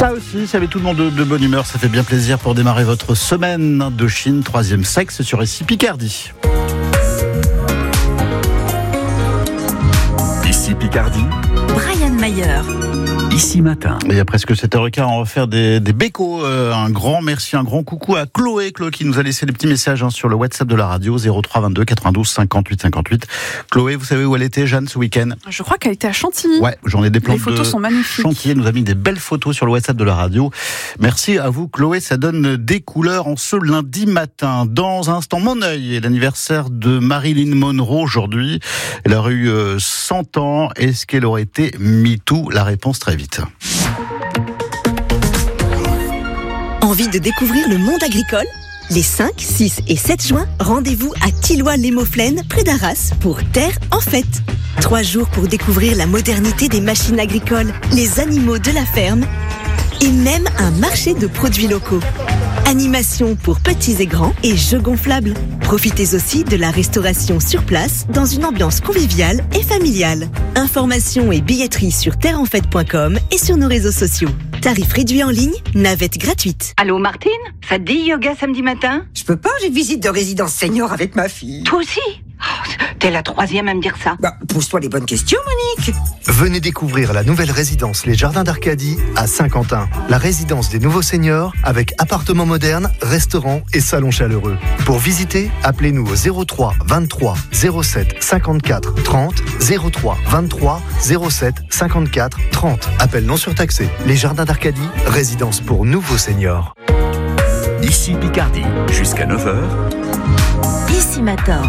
Ça aussi, ça met tout le monde de bonne humeur. Ça fait bien plaisir pour démarrer votre semaine de Chine. 3e sexe sur ici Picardie. Ici Picardie. Brian Mayer. Ici Matin. Il y a presque 7h15, on va faire des bécos. Un grand merci, un grand coucou à Chloé qui nous a laissé des petits messages sur le WhatsApp de la radio 03 22 92 58 58. Chloé, vous savez où elle était, Jeanne, ce week-end? Je crois qu'elle était à Chantilly. Ouais, j'en ai des plans. Les photos sont magnifiques. Chantilly, elle nous a mis des belles photos sur le WhatsApp de la radio. Merci à vous, Chloé. Ça donne des couleurs en ce lundi matin. Dans un instant, mon œil est l'anniversaire de Marilyn Monroe aujourd'hui. Elle aurait eu 100 ans. Est-ce qu'elle aurait été MeToo? La réponse très vite. Envie de découvrir le monde agricole ? Les 5, 6 et 7 juin, rendez-vous à Tilloy-les-Mauflaines, près d'Arras, pour Terre en fête. 3 jours pour découvrir la modernité des machines agricoles, les animaux de la ferme et même un marché de produits locaux. Animation pour petits et grands et jeux gonflables. Profitez aussi de la restauration sur place dans une ambiance conviviale et familiale. Informations et billetterie sur terreenfête.com et sur nos réseaux sociaux. Tarifs réduits en ligne, navette gratuite. Allô Martine, ça te dit yoga samedi matin? Je peux pas, j'ai visite de résidence senior avec ma fille. Toi aussi? T'es la 3e à me dire ça. Pose-toi les bonnes questions, Monique. Venez découvrir la nouvelle résidence Les Jardins d'Arcadie à Saint-Quentin. La résidence des nouveaux seniors avec appartements modernes, restaurants et salons chaleureux. Pour visiter, appelez-nous au 03 23 07 54 30 03 23 07 54 30. Appel non surtaxé. Les Jardins d'Arcadie, résidence pour nouveaux seniors. Ici Picardie, jusqu'à 9h. Ici Matin.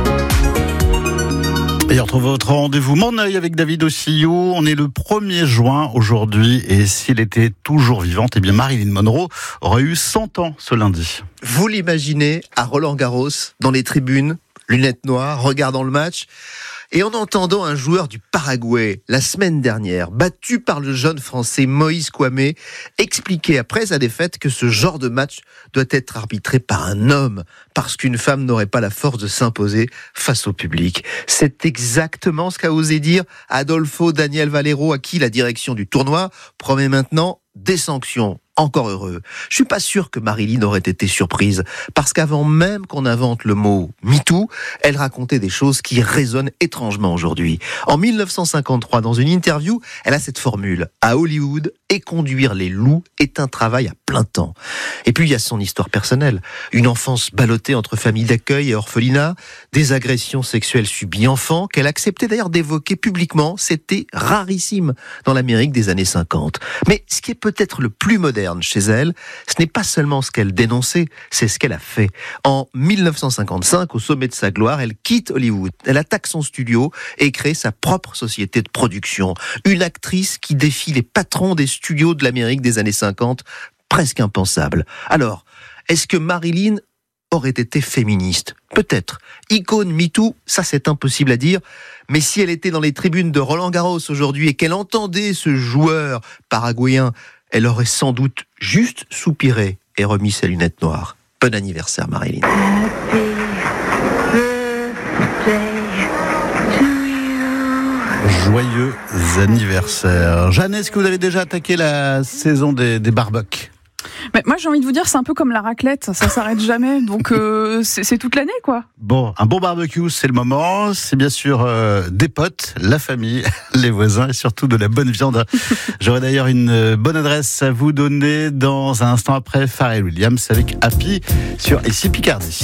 Et retrouve votre rendez-vous Mon œil avec David Ossillou. On est le 1er juin aujourd'hui et si elle était toujours vivante, eh bien Marilyn Monroe aurait eu 100 ans ce lundi. Vous l'imaginez à Roland-Garros, dans les tribunes, lunettes noires, regardant le match et en entendant un joueur du Paraguay, la semaine dernière, battu par le jeune Français Moïse Kouamé, expliquer après sa défaite que ce genre de match doit être arbitré par un homme, parce qu'une femme n'aurait pas la force de s'imposer face au public. C'est exactement ce qu'a osé dire Adolfo Daniel Valero, à qui la direction du tournoi promet maintenant des sanctions. Encore heureux. Je suis pas sûr que Marilyn aurait été surprise, parce qu'avant même qu'on invente le mot MeToo, elle racontait des choses qui résonnent étrangement aujourd'hui. En 1953, dans une interview, elle a cette formule. À Hollywood, éconduire les loups est un travail à plein temps. Et puis il y a son histoire personnelle. Une enfance ballottée entre famille d'accueil et orphelinat, des agressions sexuelles subies enfant, qu'elle acceptait d'ailleurs d'évoquer publiquement. C'était rarissime dans l'Amérique des années 50. Mais ce qui est peut-être le plus moderne chez elle, ce n'est pas seulement ce qu'elle dénonçait, c'est ce qu'elle a fait. En 1955, au sommet de sa gloire, elle quitte Hollywood. Elle attaque son studio et crée sa propre société de production. Une actrice qui défie les patrons des studios de l'Amérique des années 50, presque impensable. Alors, est-ce que Marilyn aurait été féministe? Peut-être. Icône MeToo, ça c'est impossible à dire. Mais si elle était dans les tribunes de Roland-Garros aujourd'hui et qu'elle entendait ce joueur paraguayen, elle aurait sans doute juste soupiré et remis ses lunettes noires. Bon anniversaire, Marilyn. Joyeux anniversaire. Jeanne, est-ce que vous avez déjà attaqué la saison des barbecues? Mais moi j'ai envie de vous dire, c'est un peu comme la raclette, ça s'arrête jamais, donc c'est toute l'année quoi. Bon, un bon barbecue, c'est le moment, c'est bien sûr des potes, la famille, les voisins et surtout de la bonne viande. J'aurai d'ailleurs une bonne adresse à vous donner dans un instant après Pharrell Williams avec Happy sur Ici Picardie.